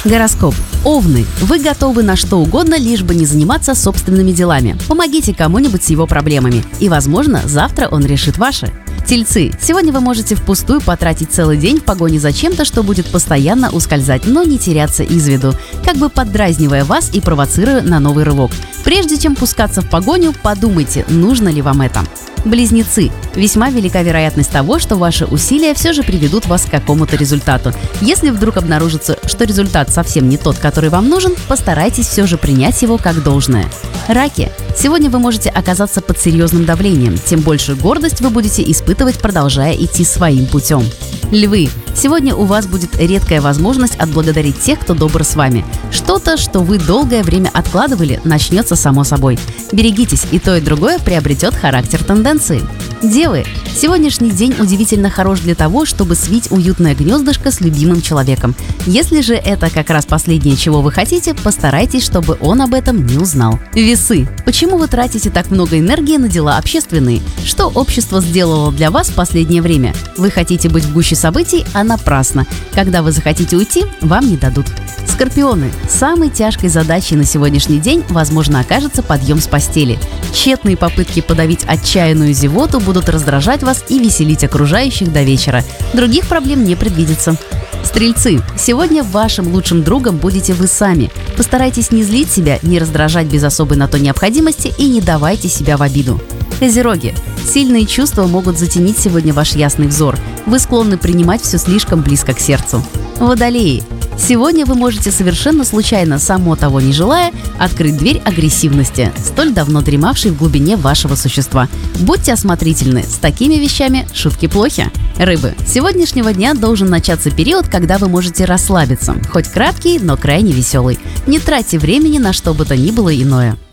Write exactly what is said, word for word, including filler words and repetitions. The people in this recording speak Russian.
Гороскоп. Овны. Вы готовы на что угодно, лишь бы не заниматься собственными делами. Помогите кому-нибудь с его проблемами. И, возможно, завтра он решит ваши. Тельцы. Сегодня вы можете впустую потратить целый день в погоне за чем-то, что будет постоянно ускользать, но не теряться из виду, как бы поддразнивая вас и провоцируя на новый рывок. Прежде чем пускаться в погоню, подумайте, нужно ли вам это. Близнецы. Весьма велика вероятность того, что ваши усилия все же приведут вас к какому-то результату. Если вдруг обнаружится, что результат совсем не тот, который вам нужен, постарайтесь все же принять его как должное. Раки. Сегодня вы можете оказаться под серьезным давлением, тем больше гордость вы будете испытывать, продолжая идти своим путем. Львы. Сегодня у вас будет редкая возможность отблагодарить тех, кто добр с вами. Что-то, что вы долгое время откладывали, начнется само собой. Берегитесь, и то, и другое приобретет характер тенденции. Девы. Сегодняшний день удивительно хорош для того, чтобы свить уютное гнездышко с любимым человеком. Если же это как раз последнее, чего вы хотите, постарайтесь, чтобы он об этом не узнал. Весы. Почему вы тратите так много энергии на дела общественные? Что общество сделало для вас в последнее время? Вы хотите быть в гуще событий, а напрасно. Когда вы захотите уйти, вам не дадут. Скорпионы. Самой тяжкой задачей на сегодняшний день, возможно, окажется подъем с постели. Тщетные попытки подавить отчаянную зевоту будут раздражать вас и веселить окружающих до вечера. Других проблем не предвидится. Стрельцы. Сегодня вашим лучшим другом будете вы сами. Постарайтесь не злить себя, не раздражать без особой на то необходимости и не давайте себя в обиду. Козероги. Сильные чувства могут затенить сегодня ваш ясный взор. Вы склонны принимать все слишком близко к сердцу. Водолеи. Сегодня вы можете совершенно случайно, само того не желая, открыть дверь агрессивности, столь давно дремавшей в глубине вашего существа. Будьте осмотрительны, с такими вещами шутки плохи. Рыбы. С сегодняшнего дня должен начаться период, когда вы можете расслабиться, хоть краткий, но крайне веселый. Не тратьте времени на что бы то ни было иное.